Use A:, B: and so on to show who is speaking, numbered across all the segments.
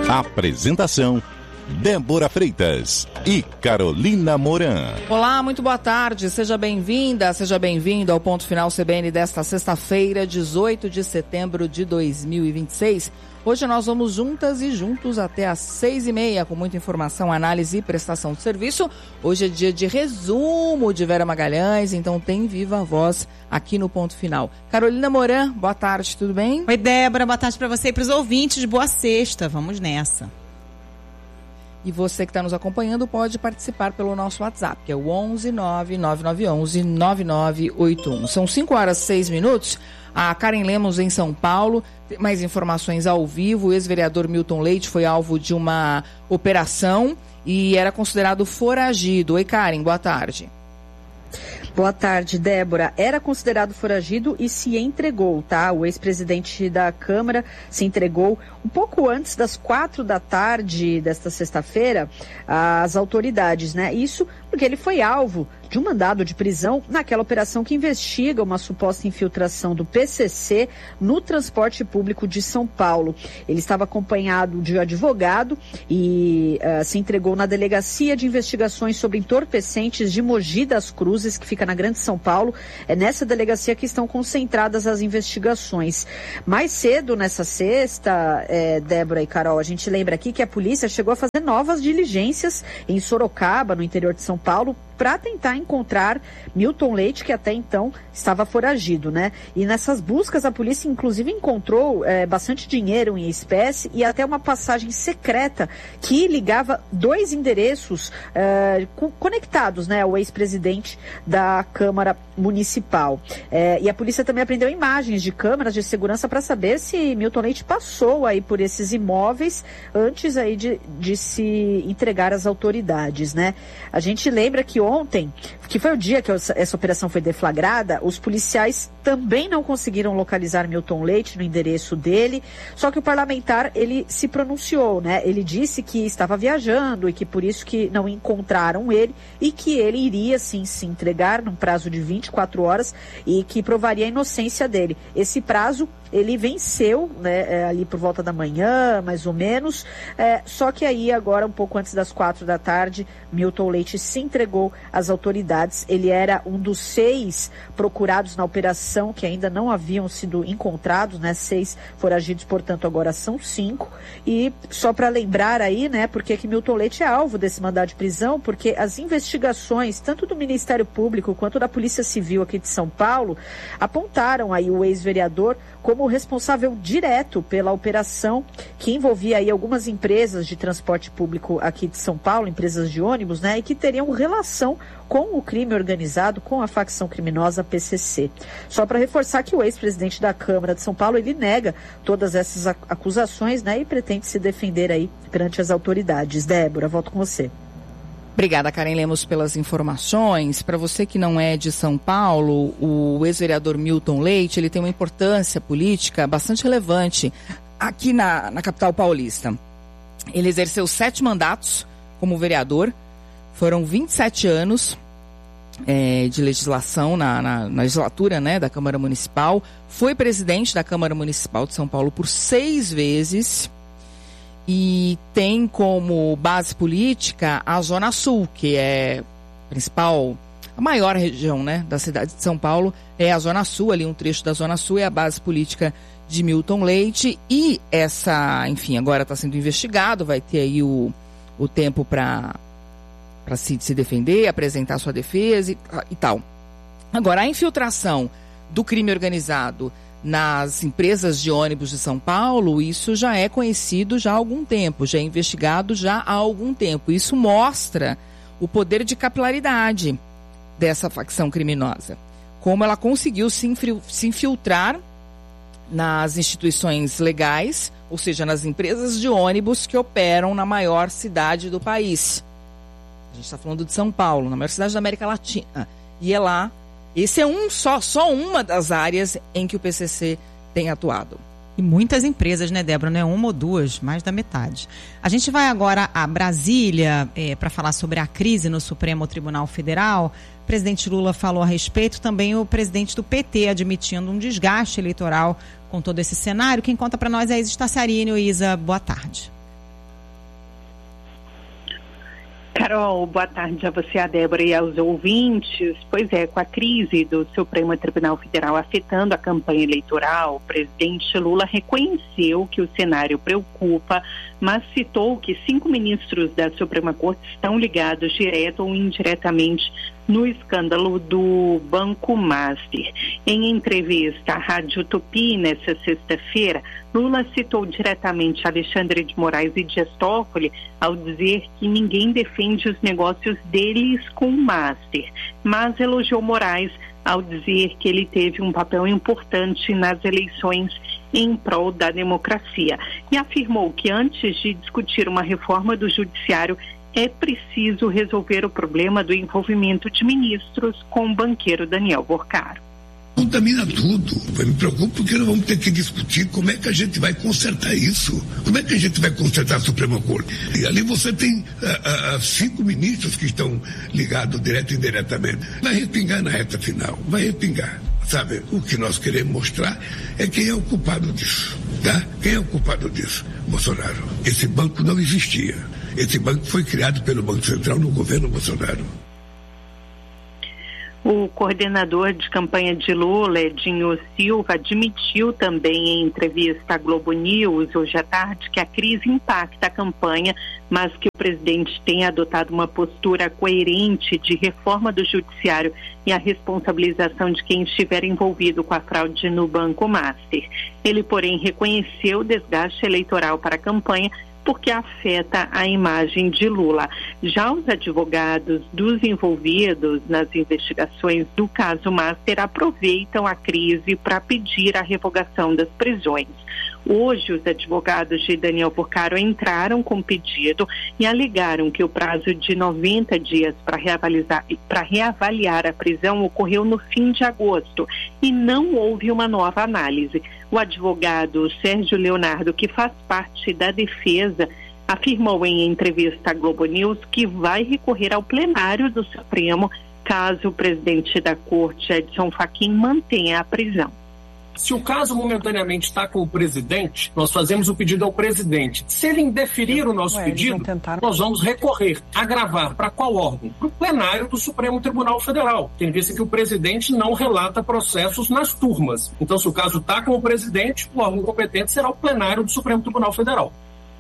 A: Apresentação: Débora Freitas e Carolina Moran.
B: Olá, muito boa tarde. Seja bem-vinda, seja bem-vindo ao Ponto Final CBN desta sexta-feira, 18 de setembro de 2026. Hoje nós vamos juntas e juntos até às 6h30 com muita informação, análise e prestação de serviço. Hoje é dia de resumo de Vera Magalhães, então tem viva voz aqui no Ponto Final. Carolina Moran, boa tarde, tudo bem?
C: Oi, Débora, boa tarde para você e para os ouvintes. Boa sexta, vamos nessa.
B: E você que está nos acompanhando pode participar pelo nosso WhatsApp, que é o 11 99911 9981. São 5h06. A Karen Lemos, em São Paulo, tem mais informações ao vivo. O ex-vereador Milton Leite foi alvo de uma operação e era considerado foragido. Oi, Karen, boa tarde.
D: Boa tarde, Débora. Era considerado foragido e se entregou, tá? O ex-presidente da Câmara se entregou um pouco antes das 4h desta sexta-feira às autoridades, né? Isso porque ele foi alvo de um mandado de prisão naquela operação que investiga uma suposta infiltração do PCC no transporte público de São Paulo. Ele estava acompanhado de advogado e se entregou na Delegacia de Investigações sobre Entorpecentes de Mogi das Cruzes, que fica na Grande São Paulo. É nessa delegacia que estão concentradas as investigações. Mais cedo, nessa sexta, Débora e Carol, a gente lembra aqui que a polícia chegou a fazer novas diligências em Sorocaba, no interior de São Paulo, para tentar encontrar Milton Leite, que até então estava foragido, né? E nessas buscas a polícia inclusive encontrou bastante dinheiro em espécie e até uma passagem secreta que ligava 2 endereços conectados, né, ao ex-presidente da Câmara Municipal. E a polícia também apreendeu imagens de câmeras de segurança para saber se Milton Leite passou aí por esses imóveis antes aí de se entregar às autoridades, né? A gente lembra que ontem, que foi o dia que essa operação foi deflagrada, os policiais também não conseguiram localizar Milton Leite no endereço dele, só que o parlamentar, ele se pronunciou, né? Ele disse que estava viajando e que por isso que não encontraram ele e que ele iria, sim, se entregar num prazo de 24 horas e que provaria a inocência dele. Esse prazo ele venceu, né, ali por volta da manhã, mais ou menos, só que aí agora, um pouco antes das 4h, Milton Leite se entregou às autoridades. Ele era um dos 6 procurados na operação que ainda não haviam sido encontrados, né, 6 foragidos, portanto agora são 5. E só para lembrar aí, né, porque que Milton Leite é alvo desse mandado de prisão, porque as investigações, tanto do Ministério Público quanto da Polícia Civil aqui de São Paulo, apontaram aí o ex-vereador como responsável direto pela operação que envolvia aí algumas empresas de transporte público aqui de São Paulo, empresas de ônibus, né, e que teriam relação com o crime organizado, com a facção criminosa PCC. Só para reforçar que o ex-presidente da Câmara de São Paulo, ele nega todas essas acusações, né, e pretende se defender aí perante as autoridades. Débora, volto com você.
B: Obrigada, Karen Lemos, pelas informações. Para você que não é de São Paulo, o ex-vereador Milton Leite, ele tem uma importância política bastante relevante aqui na capital paulista. Ele exerceu 7 mandatos como vereador, foram 27 anos de legislação na legislatura, né, da Câmara Municipal, foi presidente da Câmara Municipal de São Paulo por 6 vezes, e tem como base política a Zona Sul, que é a maior região, né, da cidade de São Paulo, é a Zona Sul, ali um trecho da Zona Sul é a base política de Milton Leite, e enfim, agora está sendo investigado, vai ter aí o tempo para se defender, apresentar sua defesa e tal. Agora, a infiltração do crime organizado nas empresas de ônibus de São Paulo, isso já é conhecido já há algum tempo, já é investigado já há algum tempo. Isso mostra o poder de capilaridade dessa facção criminosa. Como ela conseguiu se infiltrar nas instituições legais, ou seja, nas empresas de ônibus que operam na maior cidade do país. A gente está falando de São Paulo, na maior cidade da América Latina. E é lá. Esse é só uma das áreas em que o PCC tem atuado.
C: E muitas empresas, né, Débora? Não é uma ou duas, mais da metade. A gente vai agora a Brasília para falar sobre a crise no Supremo Tribunal Federal. O presidente Lula falou a respeito, também o presidente do PT admitindo um desgaste eleitoral com todo esse cenário. Quem conta para nós é a Isa Staciarini. Isa, boa tarde.
E: Carol, boa tarde a você, a Débora e aos ouvintes. Pois é, com a crise do Supremo Tribunal Federal afetando a campanha eleitoral, o presidente Lula reconheceu que o cenário preocupa, mas citou que 5 ministros da Suprema Corte estão ligados direto ou indiretamente no escândalo do Banco Master. Em entrevista à Rádio Tupi nesta sexta-feira, Lula citou diretamente Alexandre de Moraes e Dias Toffoli ao dizer que ninguém defende os negócios deles com o Master, mas elogiou Moraes ao dizer que ele teve um papel importante nas eleições em prol da democracia e afirmou que antes de discutir uma reforma do judiciário é preciso resolver o problema do envolvimento de ministros com o banqueiro Daniel Vorcaro.
F: Contamina tudo. Eu me preocupo porque nós vamos ter que discutir como é que a gente vai consertar isso. Como é que a gente vai consertar a Suprema Corte? E ali você tem 5 ministros que estão ligados direto e indiretamente. Vai respingar na reta final, vai respingar. Sabe, o que nós queremos mostrar é quem é o culpado disso, tá? Quem é o culpado disso? Bolsonaro. Esse banco não existia. Esse banco foi criado pelo Banco Central no governo Bolsonaro.
E: O coordenador de campanha de Lula, Edinho Silva, admitiu também em entrevista à Globo News hoje à tarde que a crise impacta a campanha, mas que o presidente tem adotado uma postura coerente de reforma do judiciário e a responsabilização de quem estiver envolvido com a fraude no Banco Master. Ele, porém, reconheceu o desgaste eleitoral para a campanha porque afeta a imagem de Lula. Já os advogados dos envolvidos nas investigações do caso Master aproveitam a crise para pedir a revogação das prisões. Hoje, os advogados de Daniel Vorcaro entraram com pedido e alegaram que o prazo de 90 dias para reavaliar a prisão ocorreu no fim de agosto e não houve uma nova análise. O advogado Sérgio Leonardo, que faz parte da defesa, afirmou em entrevista à Globo News que vai recorrer ao plenário do Supremo caso o presidente da Corte, Edson Fachin, mantenha a prisão.
G: Se o caso momentaneamente está com o presidente, nós fazemos o pedido ao presidente. Se ele indeferir o nosso pedido, nós vamos recorrer, agravar para qual órgão? Para o plenário do Supremo Tribunal Federal. Tem visto que o presidente não relata processos nas turmas. Então, se o caso está com o presidente, o órgão competente será o plenário do Supremo Tribunal Federal.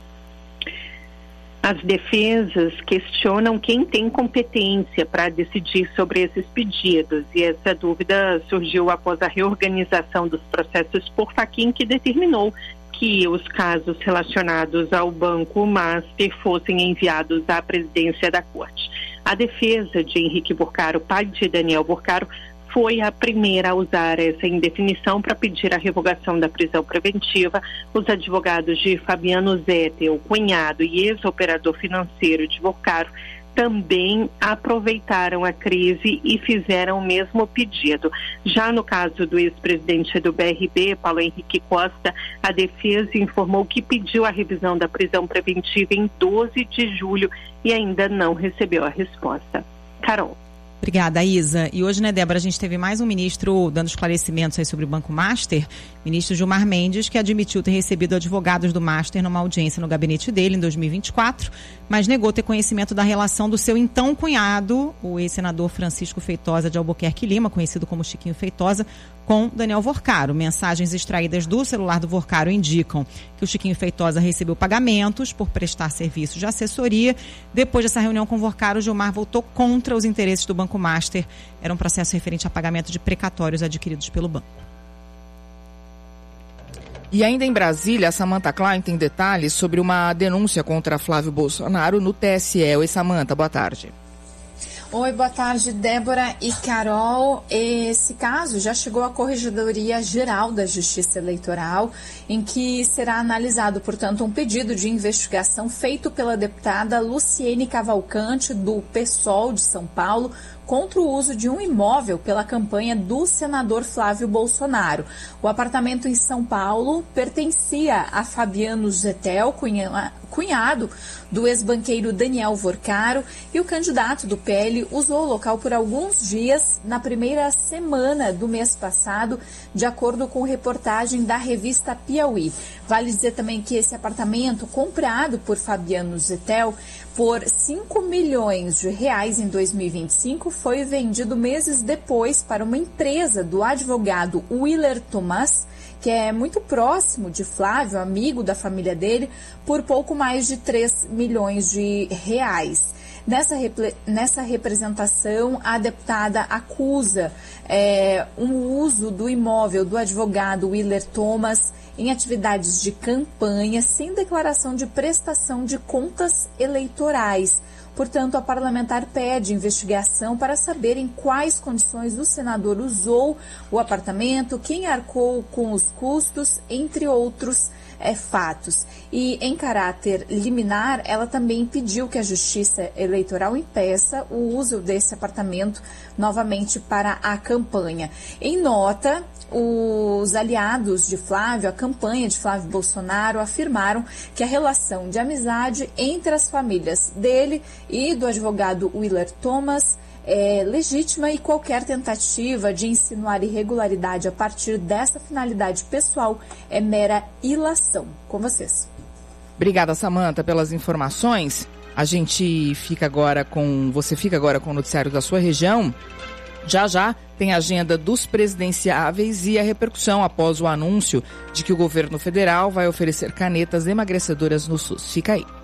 E: As defesas questionam quem tem competência para decidir sobre esses pedidos e essa dúvida surgiu após a reorganização dos processos por Fachin, que determinou que os casos relacionados ao Banco Master fossem enviados à presidência da Corte. A defesa de Henrique Vorcaro, pai de Daniel Vorcaro, foi a primeira a usar essa indefinição para pedir a revogação da prisão preventiva. Os advogados de Fabiano Zete, o cunhado e ex-operador financeiro de Vorcaro, também aproveitaram a crise e fizeram o mesmo pedido. Já no caso do ex-presidente do BRB, Paulo Henrique Costa, a defesa informou que pediu a revisão da prisão preventiva em 12 de julho e ainda não recebeu a resposta. Carol.
C: Obrigada, Isa. E hoje, né, Débora, a gente teve mais um ministro dando esclarecimentos aí sobre o Banco Master, ministro Gilmar Mendes, que admitiu ter recebido advogados do Master numa audiência no gabinete dele em 2024, mas negou ter conhecimento da relação do seu então cunhado, o ex-senador Francisco Feitosa de Albuquerque Lima, conhecido como Chiquinho Feitosa, com Daniel Vorcaro. Mensagens extraídas do celular do Vorcaro indicam que o Chiquinho Feitosa recebeu pagamentos por prestar serviços de assessoria. Depois dessa reunião com o Vorcaro, Gilmar votou contra os interesses do Banco Master. Era um processo referente a pagamento de precatórios adquiridos pelo banco.
B: E ainda em Brasília, a Samantha Klein tem detalhes sobre uma denúncia contra Flávio Bolsonaro no TSE. Oi, Samantha, boa tarde.
H: Oi, boa tarde, Débora e Carol. Esse caso já chegou à Corregedoria Geral da Justiça Eleitoral, em que será analisado, portanto, um pedido de investigação feito pela deputada Luciene Cavalcante, do PSOL de São Paulo, contra o uso de um imóvel pela campanha do senador Flávio Bolsonaro. O apartamento em São Paulo pertencia a Fabiano Zetel, cunhado do ex-banqueiro Daniel Vorcaro, e o candidato do PL usou o local por alguns dias na primeira semana do mês passado, de acordo com reportagem da revista Piauí. Vale dizer também que esse apartamento, comprado por Fabiano Zettel por 5 milhões de reais em 2025, foi vendido meses depois para uma empresa do advogado Willer Tomás, que é muito próximo de Flávio, amigo da família dele, por pouco mais de 3 milhões de reais. Nessa representação, a deputada acusa o uso do imóvel do advogado Willer Tomás em atividades de campanha sem declaração de prestação de contas eleitorais. Portanto, a parlamentar pede investigação para saber em quais condições o senador usou o apartamento, quem arcou com os custos, entre outros fatos. E, em caráter liminar, ela também pediu que a Justiça Eleitoral impeça o uso desse apartamento novamente para a campanha. Em nota, os aliados de Flávio, a campanha de Flávio Bolsonaro, afirmaram que a relação de amizade entre as famílias dele e do advogado Willer Tomás é legítima, e qualquer tentativa de insinuar irregularidade a partir dessa finalidade pessoal é mera ilação. Com vocês.
B: Obrigada, Samanta, pelas informações. Você fica agora com o noticiário da sua região. Já tem a agenda dos presidenciáveis e a repercussão após o anúncio de que o governo federal vai oferecer canetas emagrecedoras no SUS. Fica aí.